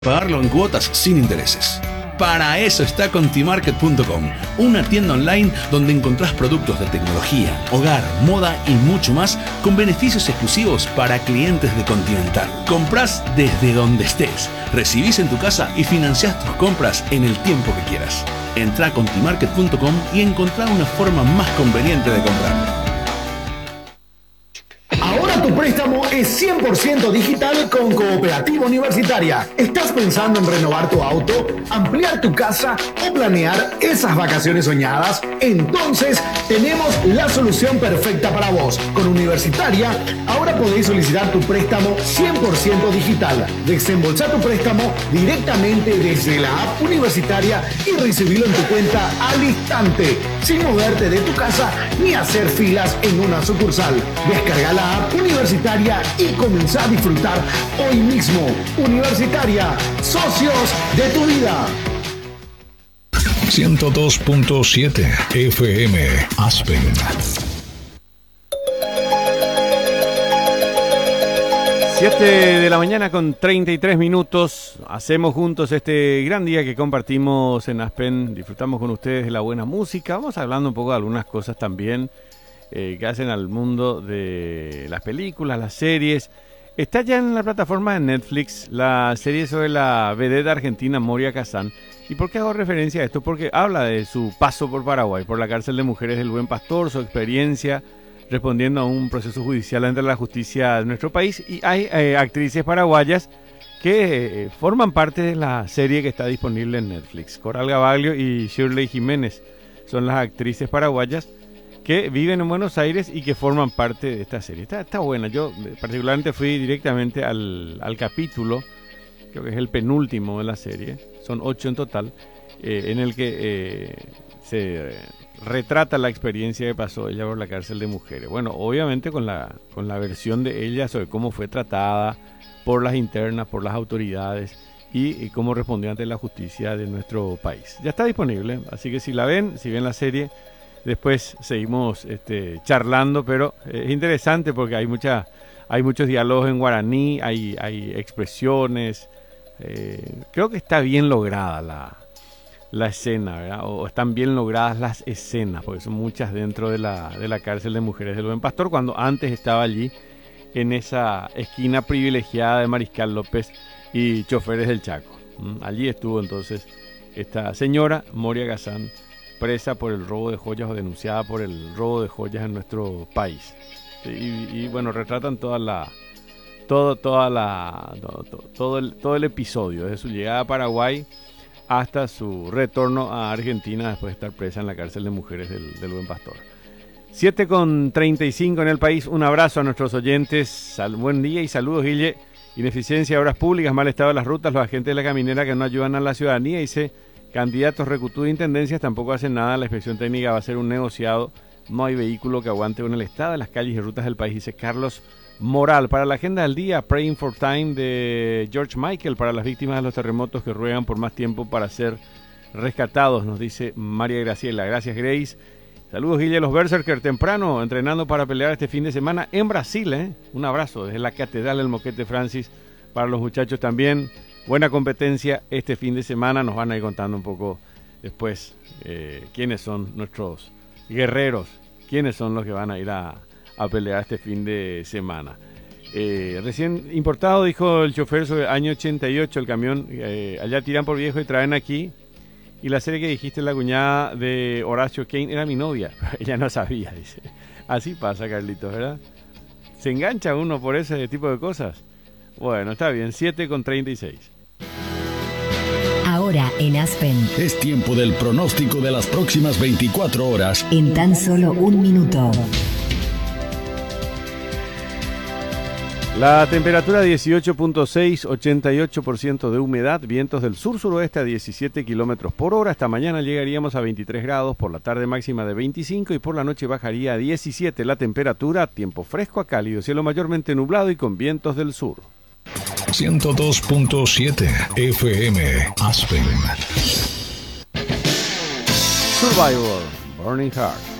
pagarlo en cuotas sin intereses. Para eso está Contimarket.com, una tienda online donde encontrás productos de tecnología, hogar, moda y mucho más con beneficios exclusivos para clientes de Continental. Comprás desde donde estés, recibís en tu casa y financiás tus compras en el tiempo que quieras. Entrá a Contimarket.com y encontrá una forma más conveniente de comprar. Ahora tu préstamo es 100% digital con Cooperativa Universitaria. ¿Estás pensando en renovar tu auto, ampliar tu casa o planear esas vacaciones soñadas? Entonces tenemos la solución perfecta para vos. Con Universitaria ahora podéis solicitar tu préstamo 100% digital. Desembolsá tu préstamo directamente desde la app Universitaria y recibirlo en tu cuenta al instante, sin moverte de tu casa ni hacer filas en una sucursal. Descarga la app Universitaria y comenzá a disfrutar hoy mismo. Universitaria, socios de tu vida. 102.7 FM Aspen. 7 de la mañana con 33 minutos. Hacemos juntos este gran día que compartimos en Aspen. Disfrutamos con ustedes de la buena música. Vamos hablando un poco de algunas cosas también que hacen al mundo de las películas, las series. Está ya en la plataforma de Netflix la serie sobre la vedette argentina Moria Kazan. ¿Y por qué hago referencia a esto? Porque habla de su paso por Paraguay, por la cárcel de mujeres del Buen Pastor, su experiencia respondiendo a un proceso judicial ante la justicia de nuestro país. Y hay actrices paraguayas que forman parte de la serie que está disponible en Netflix. Coral Gabaglio y Shirley Jiménez son las actrices paraguayas que viven en Buenos Aires y que forman parte de esta serie. Está buena. Yo particularmente fui directamente al capítulo, creo que es el penúltimo de la serie, son 8 en total, en el que se retrata la experiencia que pasó ella por la cárcel de mujeres. Bueno, obviamente con la versión de ella sobre cómo fue tratada por las internas, por las autoridades y cómo respondió ante la justicia de nuestro país. Ya está disponible, así que si ven la serie, después seguimos charlando, pero es interesante porque hay muchos diálogos en guaraní, hay expresiones. Creo que está bien lograda la escena, ¿verdad? O están bien logradas las escenas, porque son muchas dentro de la cárcel de mujeres del Buen Pastor, cuando antes estaba allí en esa esquina privilegiada de Mariscal López y Choferes del Chaco. Allí estuvo entonces esta señora Moria Kazan, presa por el robo de joyas o denunciada por el robo de joyas en nuestro país. Y bueno, retratan todo el episodio, desde su llegada a Paraguay hasta su retorno a Argentina después de estar presa en la cárcel de mujeres del Buen Pastor. 7:35 en el país. Un abrazo a nuestros oyentes. Buen día y saludos, Guille. Ineficiencia de obras públicas, mal estado de las rutas, los agentes de la caminera que no ayudan a la ciudadanía. Dice, candidatos Recutú de intendencias tampoco hacen nada. La inspección técnica va a ser un negociado. No hay vehículo que aguante en el estado de las calles y rutas del país, dice Carlos Moral. Para la agenda del día, Praying for Time de George Michael para las víctimas de los terremotos que ruegan por más tiempo para ser rescatados, nos dice María Graciela. Gracias, Grace. Saludos, Guille, los Berserker temprano, entrenando para pelear este fin de semana en Brasil. Un abrazo desde la Catedral del Moquete Francis para los muchachos también. Buena competencia este fin de semana. Nos van a ir contando un poco después quiénes son nuestros guerreros, quiénes son los que van a ir a pelear este fin de semana. Recién importado, dijo el chofer, sobre año 88, el camión, allá tiran por viejo y traen aquí. Y la serie que dijiste, la cuñada de Horacio Kane, era mi novia. Ella no sabía, dice. Así pasa, Carlitos, ¿verdad? Se engancha uno por ese tipo de cosas. Bueno, está bien, 7:36. Ahora en Aspen. Es tiempo del pronóstico de las próximas 24 horas. En tan solo un minuto. La temperatura 18.6, 88% de humedad, vientos del sur-suroeste a 17 kilómetros por hora. Esta mañana llegaríamos a 23 grados, por la tarde máxima de 25 y por la noche bajaría a 17 la temperatura, tiempo fresco a cálido, cielo mayormente nublado y con vientos del sur. 102.7 FM Aspen. Survival, Burning Heart.